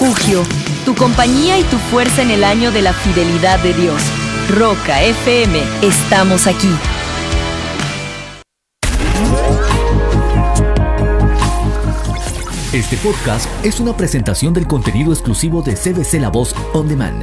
refugio, tu compañía y tu fuerza en el año de la fidelidad de Dios. Roca FM, estamos aquí. Este podcast es una presentación del contenido exclusivo de CBC La Voz On Demand.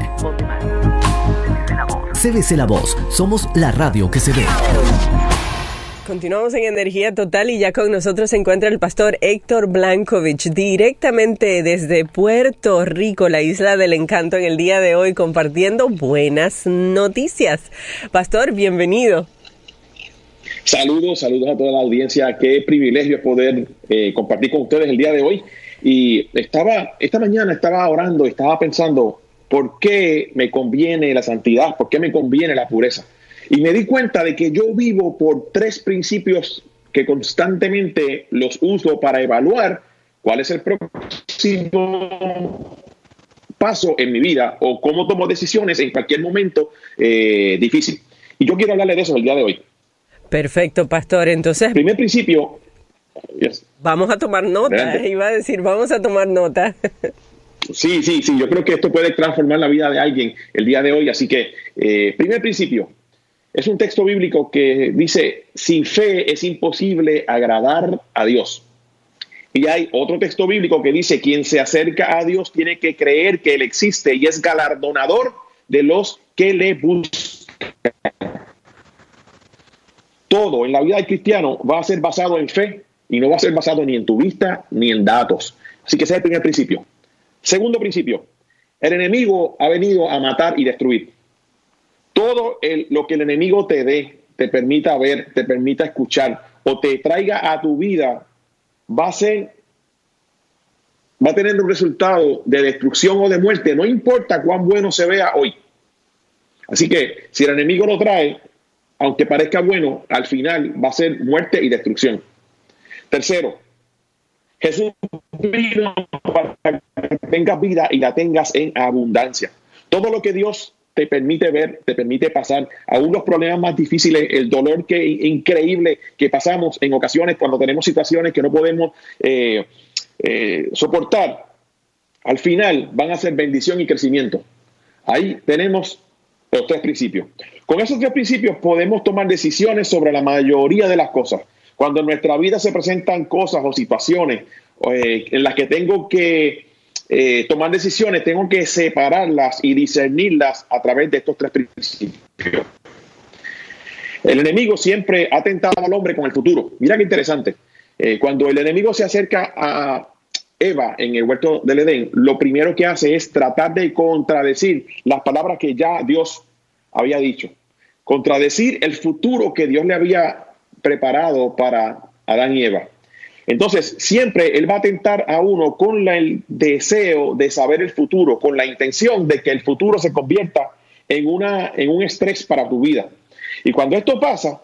CBC La Voz, somos la radio que se ve. Continuamos en Energía Total y ya con nosotros se encuentra el pastor Héctor Blankovich, directamente desde Puerto Rico, la isla del encanto, en el día de hoy, compartiendo buenas noticias. Pastor, bienvenido. Saludos a toda la audiencia. Qué privilegio es poder compartir con ustedes el día de hoy. Y esta mañana estaba orando, estaba pensando, ¿por qué me conviene la santidad? ¿Por qué me conviene la pureza? Y me di cuenta de que yo vivo por 3 principios que constantemente los uso para evaluar cuál es el próximo paso en mi vida o cómo tomo decisiones en cualquier momento difícil. Y yo quiero hablarle de eso el día de hoy. Perfecto, pastor. Entonces, primer principio. Yes. Vamos a tomar nota. Adelante. Iba a decir, vamos a tomar nota. Sí. Yo creo que esto puede transformar la vida de alguien el día de hoy. Así que, primer principio. Es un texto bíblico que dice, sin fe es imposible agradar a Dios. Y hay otro texto bíblico que dice, quien se acerca a Dios tiene que creer que Él existe y es galardonador de los que le buscan. Todo en la vida del cristiano va a ser basado en fe y no va a ser basado ni en tu vista ni en datos. Así que ese es el primer principio. Segundo principio, el enemigo ha venido a matar y destruir. Todo lo que el enemigo te dé, te permita ver, te permita escuchar o te traiga a tu vida, va a tener un resultado de destrucción o de muerte, no importa cuán bueno se vea hoy. Así que si el enemigo lo trae, aunque parezca bueno, al final va a ser muerte y destrucción. Tercero, Jesús vino para que tengas vida y la tengas en abundancia. Todo lo que Dios te permite ver, te permite pasar, aún los problemas más difíciles, el dolor increíble que pasamos en ocasiones cuando tenemos situaciones que no podemos soportar, al final van a ser bendición y crecimiento. Ahí tenemos los 3 principios. Con esos 3 principios podemos tomar decisiones sobre la mayoría de las cosas. Cuando en nuestra vida se presentan cosas o situaciones en las que tengo que tomar decisiones, tengo que separarlas y discernirlas a través de estos 3 principios. El enemigo siempre ha tentado al hombre con el futuro. Mira qué interesante. Cuando el enemigo se acerca a Eva en el huerto del Edén, lo primero que hace es tratar de contradecir las palabras que ya Dios había dicho. Contradecir el futuro que Dios le había preparado para Adán y Eva. Entonces, siempre él va a tentar a uno con el deseo de saber el futuro, con la intención de que el futuro se convierta en un estrés para tu vida. Y cuando esto pasa,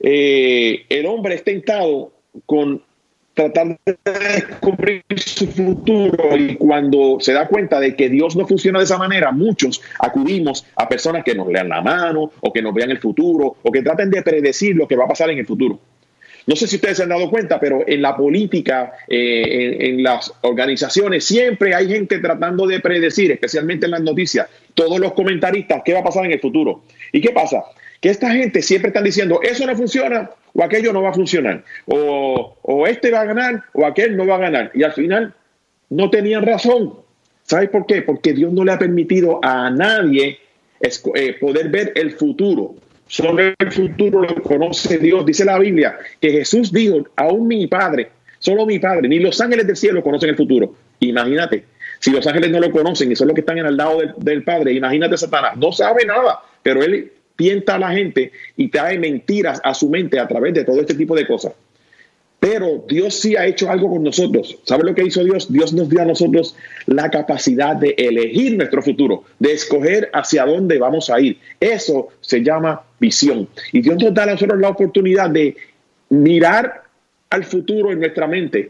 el hombre es tentado con tratar de descubrir su futuro, y cuando se da cuenta de que Dios no funciona de esa manera, muchos acudimos a personas que nos lean la mano o que nos vean el futuro o que traten de predecir lo que va a pasar en el futuro. No sé si ustedes se han dado cuenta, pero en la política, en las organizaciones, siempre hay gente tratando de predecir, especialmente en las noticias, todos los comentaristas, qué va a pasar en el futuro. ¿Y qué pasa? Que esta gente siempre están diciendo, eso no funciona o aquello no va a funcionar. O este va a ganar o aquel no va a ganar. Y al final no tenían razón. ¿Sabes por qué? Porque Dios no le ha permitido a nadie poder ver el futuro. Solo el futuro lo conoce Dios. Dice la Biblia que Jesús dijo, aún mi Padre, solo mi Padre, ni los ángeles del cielo conocen el futuro. Imagínate, si los ángeles no lo conocen y son los que están en el lado del Padre, imagínate Satanás, no sabe nada, pero él tienta a la gente y trae mentiras a su mente a través de todo este tipo de cosas. Pero Dios sí ha hecho algo con nosotros. ¿Sabe lo que hizo Dios? Dios nos dio a nosotros la capacidad de elegir nuestro futuro, de escoger hacia dónde vamos a ir. Eso se llama visión. Y Dios nos da a nosotros la oportunidad de mirar al futuro en nuestra mente,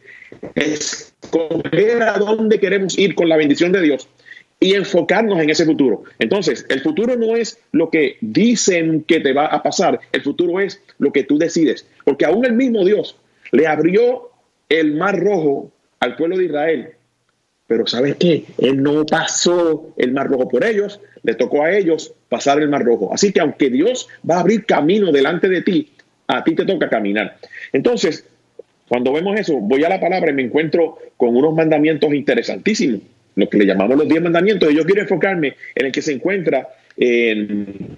escoger a dónde queremos ir con la bendición de Dios y enfocarnos en ese futuro. Entonces, el futuro no es lo que dicen que te va a pasar. El futuro es lo que tú decides. Porque aún el mismo Dios le abrió el Mar Rojo al pueblo de Israel Pero ¿sabes qué? Él no pasó el Mar Rojo por ellos, le tocó a ellos pasar el Mar Rojo. Así que aunque Dios va a abrir camino delante de ti, a ti te toca caminar. Entonces, cuando vemos eso, voy a la palabra y me encuentro con unos mandamientos interesantísimos, lo que le llamamos los 10 mandamientos. Y yo quiero enfocarme en el que se encuentra en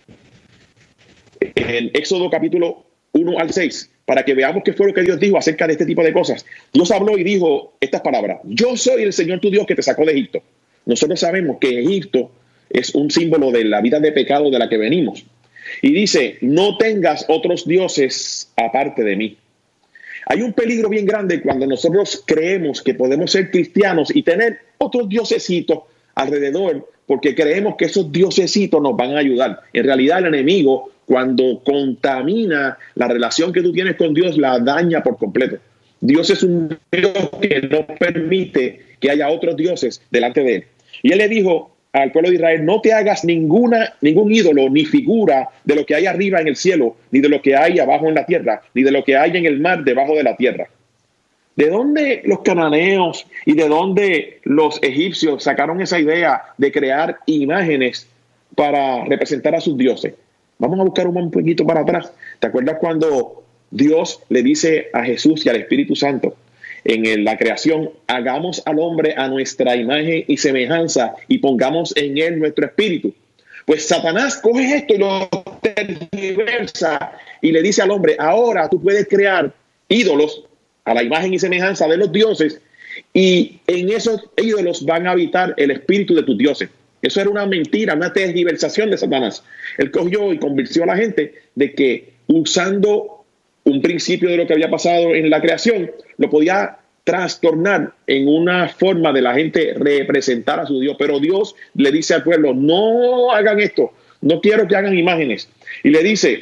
Éxodo capítulo 1 al 6, para que veamos qué fue lo que Dios dijo acerca de este tipo de cosas. Dios habló y dijo estas palabras: yo soy el Señor tu Dios que te sacó de Egipto. Nosotros sabemos que Egipto es un símbolo de la vida de pecado de la que venimos. Y dice: no tengas otros dioses aparte de mí. Hay un peligro bien grande cuando nosotros creemos que podemos ser cristianos y tener otros diosesitos alrededor, porque creemos que esos diosesitos nos van a ayudar. En realidad, el enemigo, cuando contamina la relación que tú tienes con Dios, la daña por completo. Dios es un Dios que no permite que haya otros dioses delante de él. Y él le dijo al pueblo de Israel: no te hagas ningún ídolo ni figura de lo que hay arriba en el cielo, ni de lo que hay abajo en la tierra, ni de lo que hay en el mar debajo de la tierra. ¿De dónde los cananeos y de dónde los egipcios sacaron esa idea de crear imágenes para representar a sus dioses? Vamos a buscar un poquito para atrás. ¿Te acuerdas cuando Dios le dice a Jesús y al Espíritu Santo en la creación: hagamos al hombre a nuestra imagen y semejanza y pongamos en él nuestro espíritu? Pues Satanás coge esto y lo tergiversa y le dice al hombre: ahora tú puedes crear ídolos a la imagen y semejanza de los dioses, y en esos ídolos van a habitar el espíritu de tus dioses. Eso era una mentira, una tergiversación de Satanás. Él cogió y convenció a la gente de que, usando un principio de lo que había pasado en la creación, lo podía trastornar en una forma de la gente representar a su Dios. Pero Dios le dice al pueblo: no hagan esto, no quiero que hagan imágenes. Y le dice: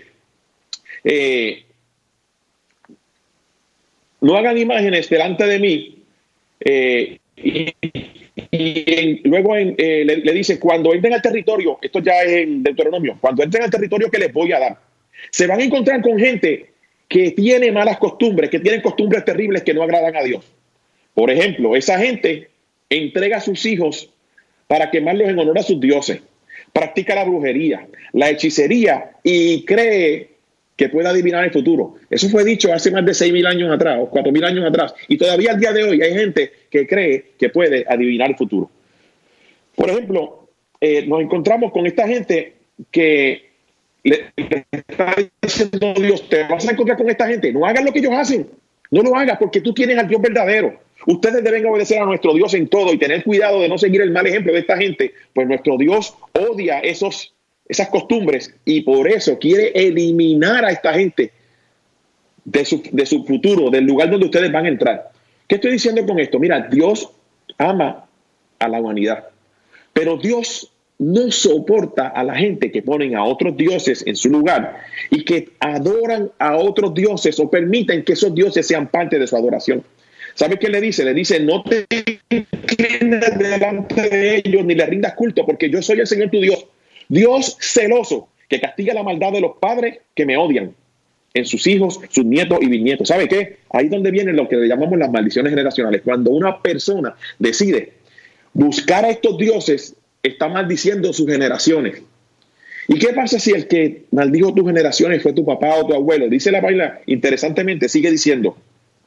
no hagan imágenes delante de mí. Luego le dice: cuando entren al territorio, esto ya es en Deuteronomio, cuando entren al territorio que les voy a dar, se van a encontrar con gente que tiene malas costumbres, que tienen costumbres terribles que no agradan a Dios. Por ejemplo, esa gente entrega a sus hijos para quemarlos en honor a sus dioses, practica la brujería, la hechicería y cree que puede adivinar el futuro. Eso fue dicho hace más de 6,000 años atrás o 4,000 años atrás, y todavía al día de hoy hay gente que cree que puede adivinar el futuro. Por ejemplo, nos encontramos con esta gente que le está diciendo Dios: te vas a encontrar con esta gente, no hagas lo que ellos hacen, no lo hagas, porque tú tienes al Dios verdadero. Ustedes deben obedecer a nuestro Dios en todo y tener cuidado de no seguir el mal ejemplo de esta gente, pues nuestro Dios odia esas costumbres y por eso quiere eliminar a esta gente de su futuro, del lugar donde ustedes van a entrar. ¿Qué estoy diciendo con esto? Mira, Dios ama a la humanidad, pero Dios no soporta a la gente que ponen a otros dioses en su lugar y que adoran a otros dioses o permiten que esos dioses sean parte de su adoración. ¿Sabes qué le dice? Le dice: no te inclines delante de ellos ni le rindas culto, porque yo soy el Señor tu Dios. Dios celoso, que castiga la maldad de los padres que me odian en sus hijos, sus nietos y bisnietos. ¿Sabe qué? Ahí es donde vienen lo que le llamamos las maldiciones generacionales. Cuando una persona decide buscar a estos dioses, está maldiciendo sus generaciones. ¿Y qué pasa si el que maldijo tus generaciones fue tu papá o tu abuelo? Dice la Biblia, interesantemente, sigue diciendo: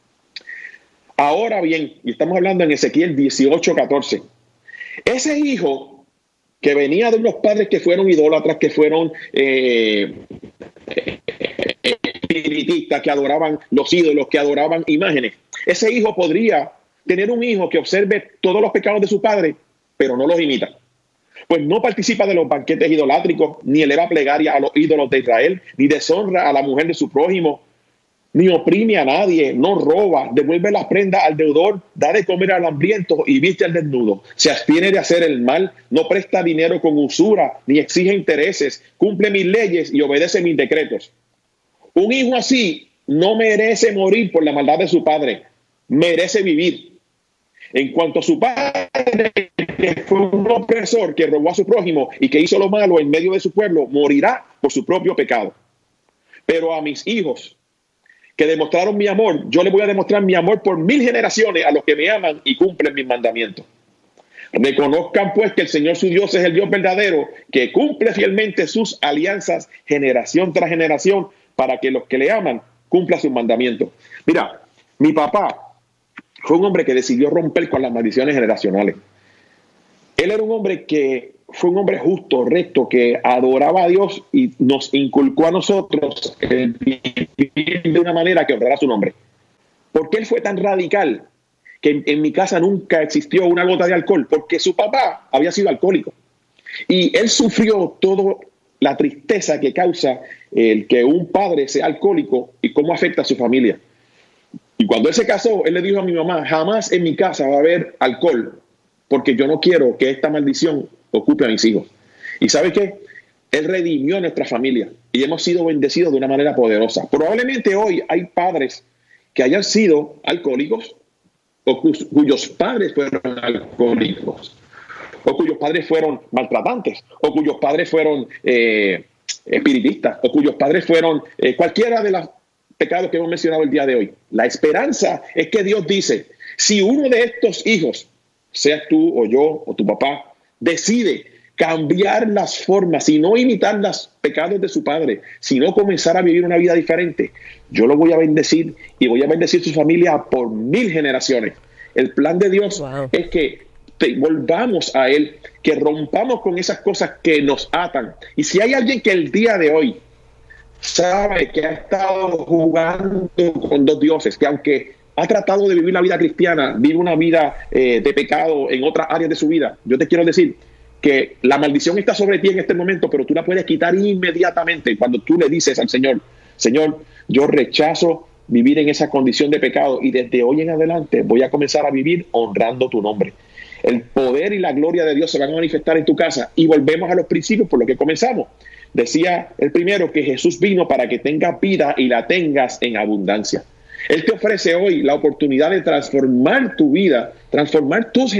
ahora bien, y estamos hablando en Ezequiel 18:14, ese hijo que venía de unos padres que fueron idólatras, que fueron espiritistas, que adoraban los ídolos, que adoraban imágenes, ese hijo podría tener un hijo que observe todos los pecados de su padre, pero no los imita. Pues no participa de los banquetes idolátricos, ni eleva plegaria a los ídolos de Israel, ni deshonra a la mujer de su prójimo, ni oprime a nadie, no roba, devuelve las prendas al deudor, da de comer al hambriento y viste al desnudo. Se abstiene de hacer el mal, no presta dinero con usura, ni exige intereses, cumple mis leyes y obedece mis decretos. Un hijo así no merece morir por la maldad de su padre, merece vivir. En cuanto a su padre, que fue un opresor que robó a su prójimo y que hizo lo malo en medio de su pueblo, morirá por su propio pecado. Pero a mis hijos, que demostraron mi amor, yo les voy a demostrar mi amor por 1000 generaciones a los que me aman y cumplen mis mandamientos. Reconozcan pues que el Señor su Dios es el Dios verdadero, que cumple fielmente sus alianzas generación tras generación, para que los que le aman cumplan sus mandamientos. Mira, mi papá fue un hombre que decidió romper con las maldiciones generacionales. Él era un hombre que fue un hombre justo, recto, que adoraba a Dios y nos inculcó a nosotros el vivir de una manera que honrara su nombre. ¿Por qué él fue tan radical? Que en mi casa nunca existió una gota de alcohol, porque su papá había sido alcohólico. Y él sufrió toda la tristeza que causa el que un padre sea alcohólico y cómo afecta a su familia. Y cuando él se casó, él le dijo a mi mamá, jamás en mi casa va a haber alcohol, porque yo no quiero que esta maldición ocupe a mis hijos. ¿Y sabe qué? Él redimió a nuestra familia y hemos sido bendecidos de una manera poderosa. Probablemente hoy hay padres que hayan sido alcohólicos, o cuyos padres fueron alcohólicos, o cuyos padres fueron maltratantes, o cuyos padres fueron espiritistas, o cuyos padres fueron cualquiera de los pecados que hemos mencionado el día de hoy. La esperanza es que Dios dice, si uno de estos hijos, seas tú o yo o tu papá, decide cambiar las formas y no imitar los pecados de su padre, sino comenzar a vivir una vida diferente, yo lo voy a bendecir y voy a bendecir su familia por 1000 generaciones. El plan de Dios es que volvamos a Él, que rompamos con esas cosas que nos atan. Y si hay alguien que el día de hoy sabe que ha estado jugando con dos dioses, que aunque ha tratado de vivir la vida cristiana, vive una vida de pecado en otras áreas de su vida, yo te quiero decir que la maldición está sobre ti en este momento, pero tú la puedes quitar inmediatamente cuando tú le dices al Señor, Señor, yo rechazo vivir en esa condición de pecado y desde hoy en adelante voy a comenzar a vivir honrando tu nombre. El poder y la gloria de Dios se van a manifestar en tu casa y volvemos a los principios por lo que comenzamos. Decía el primero que Jesús vino para que tengas vida y la tengas en abundancia. Él te ofrece hoy la oportunidad de transformar tu vida, transformar tus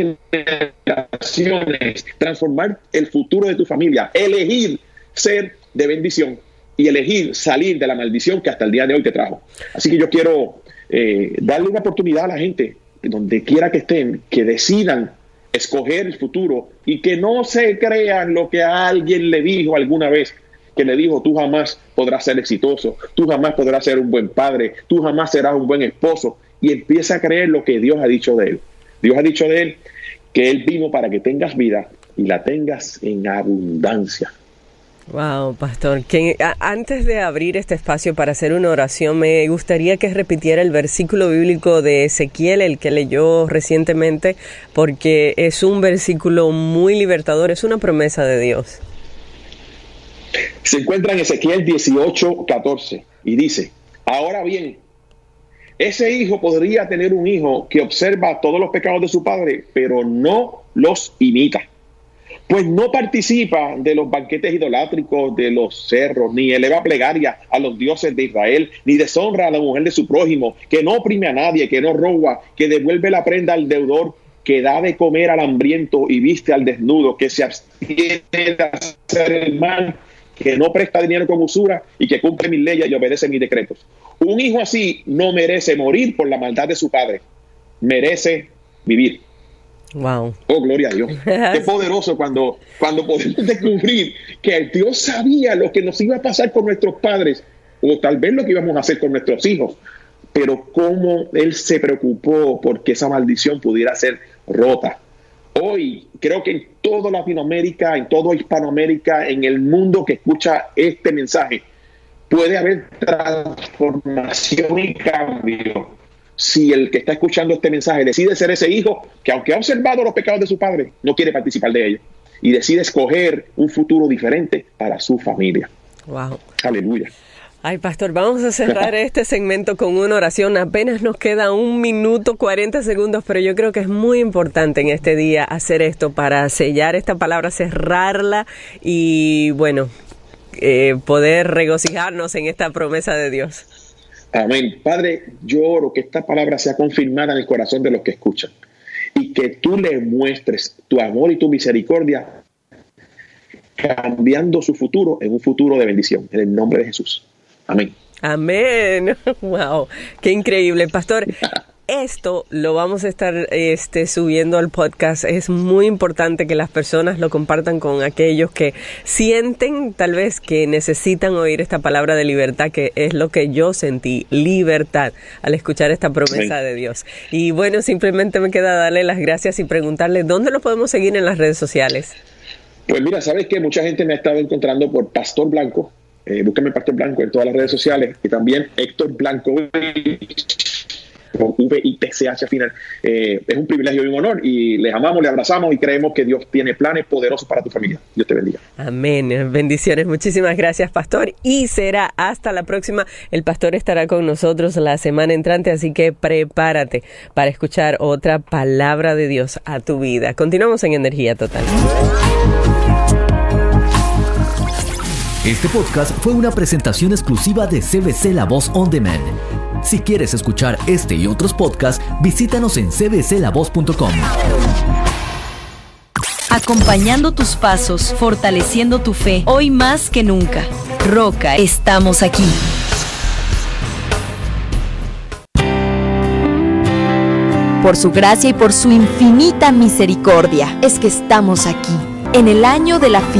generaciones, transformar el futuro de tu familia, elegir ser de bendición y elegir salir de la maldición que hasta el día de hoy te trajo. Así que yo quiero darle una oportunidad a la gente, donde quiera que estén, que decidan escoger el futuro y que no se crean lo que a alguien le dijo alguna vez, que le dijo, tú jamás podrás ser exitoso, tú jamás podrás ser un buen padre, tú jamás serás un buen esposo, y empieza a creer lo que Dios ha dicho de él. Dios ha dicho de él que él vino para que tengas vida y la tengas en abundancia. Wow, pastor, antes de abrir este espacio para hacer una oración, me gustaría que repitiera el versículo bíblico de Ezequiel, el que leyó recientemente, porque es un versículo muy libertador, es una promesa de Dios. Se encuentra en Ezequiel 18:14 y dice, ahora bien, ese hijo podría tener un hijo que observa todos los pecados de su padre, pero no los imita. Pues no participa de los banquetes idolátricos de los cerros, ni eleva plegaria a los dioses de Israel, ni deshonra a la mujer de su prójimo, que no oprime a nadie, que no roba, que devuelve la prenda al deudor, que da de comer al hambriento y viste al desnudo, que se abstiene de hacer el mal, que no presta dinero con usura y que cumple mis leyes y obedece mis decretos. Un hijo así no merece morir por la maldad de su padre, merece vivir. Wow. Oh, gloria a Dios. Qué poderoso cuando podemos descubrir que Dios sabía lo que nos iba a pasar con nuestros padres, o tal vez lo que íbamos a hacer con nuestros hijos, pero cómo Él se preocupó porque esa maldición pudiera ser rota. Hoy creo que en toda Latinoamérica, en toda Hispanoamérica, en el mundo que escucha este mensaje, puede haber transformación y cambio si el que está escuchando este mensaje decide ser ese hijo que, aunque ha observado los pecados de su padre, no quiere participar de ellos y decide escoger un futuro diferente para su familia. Wow. Aleluya. Ay, pastor, vamos a cerrar este segmento con una oración. Apenas nos queda 1 minuto 40 segundos, pero yo creo que es muy importante en este día hacer esto para sellar esta palabra, cerrarla y, bueno, poder regocijarnos en esta promesa de Dios. Amén. Padre, yo oro que esta palabra sea confirmada en el corazón de los que escuchan y que tú le muestres tu amor y tu misericordia, cambiando su futuro en un futuro de bendición, en el nombre de Jesús. Amén. Amén. Wow, qué increíble, pastor. esto lo vamos a estar subiendo al podcast. Es muy importante que las personas lo compartan con aquellos que sienten tal vez que necesitan oír esta palabra de libertad, que es lo que yo sentí, libertad, al escuchar esta promesa de Dios. Y bueno, simplemente me queda darle las gracias y preguntarle dónde lo podemos seguir en las redes sociales. Pues mira, sabes que mucha gente me ha estado encontrando por Pastor Blanco. Búsquenme Pastor Blanco en todas las redes sociales, y también Héctor Blanco, con VITCH al final. Es un privilegio y un honor, y les amamos, les abrazamos y creemos que Dios tiene planes poderosos para tu familia. Dios te bendiga. Amén. Bendiciones. Muchísimas gracias, pastor. Y será hasta la próxima. El pastor estará con nosotros la semana entrante, así que prepárate para escuchar otra palabra de Dios a tu vida. Continuamos en Energía Total. Este podcast fue una presentación exclusiva de CBC La Voz On Demand. Si quieres escuchar este y otros podcasts, visítanos en cbclavoz.com. Acompañando tus pasos, fortaleciendo tu fe, hoy más que nunca. Roca, estamos aquí. Por su gracia y por su infinita misericordia, es que estamos aquí, en el año de la